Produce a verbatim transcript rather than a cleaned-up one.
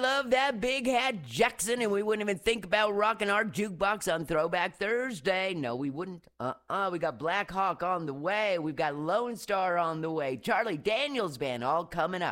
love that Big Hat Jackson, and we wouldn't even think about rocking our jukebox on Throwback Thursday. No, we wouldn't. Uh-uh. We got Black Hawk on the way. We've got Lone Star on the way. Charlie Daniels Band all coming up.